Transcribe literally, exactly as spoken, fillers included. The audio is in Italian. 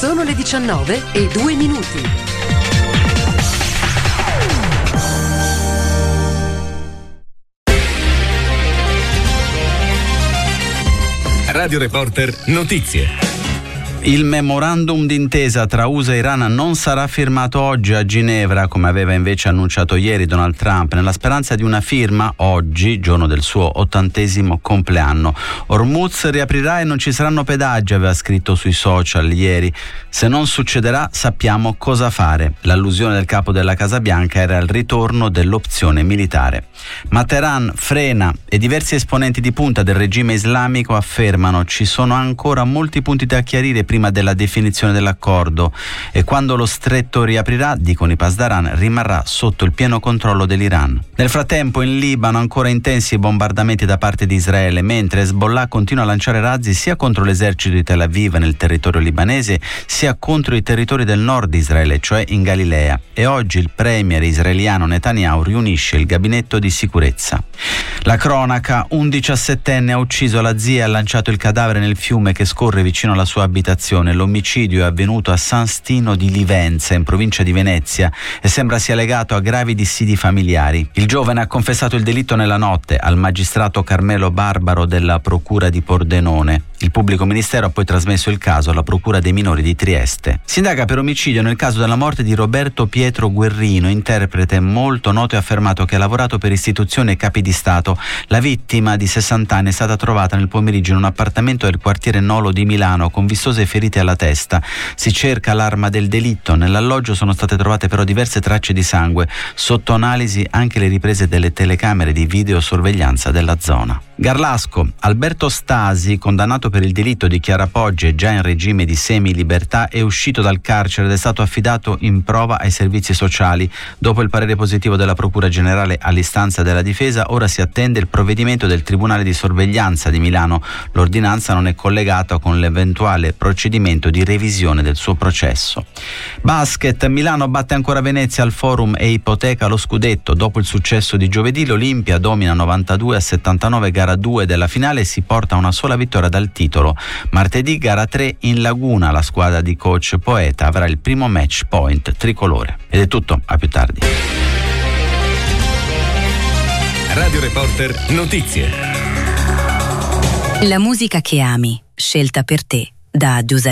Sono le diciannove e due minuti. Radio Reporter Notizie. Il memorandum d'intesa tra U S A e Iran non sarà firmato oggi a Ginevra, come aveva invece annunciato ieri Donald Trump, nella speranza di una firma oggi, giorno del suo ottantesimo compleanno. Hormuz riaprirà e non ci saranno pedaggi, aveva scritto sui social ieri. Se non succederà, sappiamo cosa fare. L'allusione del capo della Casa Bianca era il ritorno dell'opzione militare. Ma Teheran frena e diversi esponenti di punta del regime islamico affermano ci sono ancora molti punti da chiarire prima della definizione dell'accordo e quando lo stretto riaprirà, dicono i Pasdaran, rimarrà sotto il pieno controllo dell'Iran. Nel frattempo in Libano ancora intensi bombardamenti da parte di Israele, mentre Hezbollah continua a lanciare razzi sia contro l'esercito di Tel Aviv nel territorio libanese sia contro i territori del nord di Israele, cioè in Galilea. E oggi il premier israeliano Netanyahu riunisce il gabinetto di sicurezza. La cronaca, un diciassettenne ha ucciso la zia e ha lanciato il cadavere nel fiume che scorre vicino alla sua abitazione. L'omicidio è avvenuto a San Stino di Livenza, in provincia di Venezia, e sembra sia legato a gravi dissidi familiari. Il giovane ha confessato il delitto nella notte al magistrato Carmelo Barbaro della Procura di Pordenone. Il pubblico ministero ha poi trasmesso il caso alla Procura dei minori di Trieste. Si indaga per omicidio nel caso della morte di Roberto Pietro Guerrino, interprete molto noto e affermato che ha lavorato per istituzioni e capi di Stato. La vittima di sessanta anni è stata trovata nel pomeriggio in un appartamento del quartiere Nolo di Milano con vistose ferite alla testa. Si cerca l'arma del delitto. Nell'alloggio sono state trovate però diverse tracce di sangue. Sotto analisi anche le riprese delle telecamere di videosorveglianza della zona. Garlasco. Alberto Stasi, condannato per il delitto di Chiara Poggi e già in regime di semilibertà, è uscito dal carcere ed è stato affidato in prova ai servizi sociali. Dopo il parere positivo della Procura Generale all'istanza della difesa, ora si attende il provvedimento del Tribunale di Sorveglianza di Milano. L'ordinanza non è collegata con l'eventuale procedimento di revisione del suo processo. Basket. Milano batte ancora Venezia al Forum e ipoteca lo scudetto. Dopo il successo di giovedì, l'Olimpia domina novantadue a settantanove gara due della finale e si porta a una sola vittoria dal titolo. Martedì gara tre in Laguna, la squadra di coach Poeta avrà il primo match point tricolore. Ed è tutto, a più tardi. Radio Reporter Notizie. La musica che ami, scelta per te da Giuseppe